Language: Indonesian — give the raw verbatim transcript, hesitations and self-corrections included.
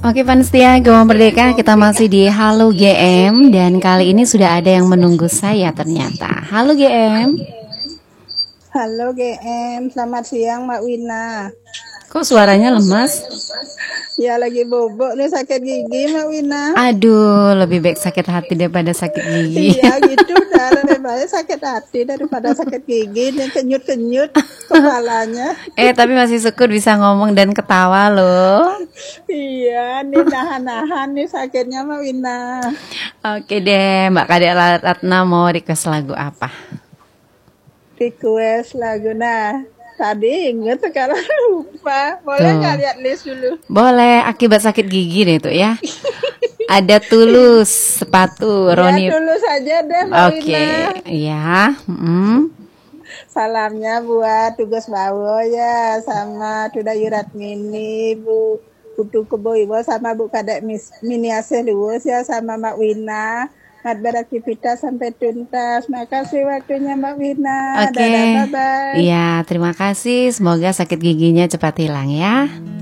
Oke Panstia, Gema Merdeka, kita masih di Halo G M. Dan kali ini sudah ada yang menunggu saya ternyata. Halo G M. Halo G M, selamat siang Mbak Wina. Kok suaranya lemas? Ya lagi bobok nih, sakit gigi Mbak Wina. Aduh, lebih baik sakit hati daripada sakit gigi. Iya gitu, dah lebih baik sakit hati daripada sakit gigi. Nih kenyut-kenyut kepalanya. Eh tapi masih syukur bisa ngomong dan ketawa loh. Iya, nih nahan-nahan nih sakitnya Mbak Wina. Oke deh, Mbak Kadek Ratna mau request lagu apa? Request lagu, nah tadi inget sekarang lupa. Boleh nggak lihat list dulu? Boleh, akibat sakit gigi deh tuh ya. Ada Tulus, sepatu, Roni. Ya Tulus aja deh Mbak Oke, Wina. ya. Mm. Salamnya buat Tugas Bawo ya, sama Tuda Yuratmini, Bu Putu Kebo Iwo, sama Bu Kadek Mini Asih Luwus ya, sama Mbak Wina. Mat beraktivitas sampai tuntas. Makasih waktunya Mbak Wina. Oke. Dadah, bye-bye. Iya, terima kasih. Semoga sakit giginya cepat hilang ya.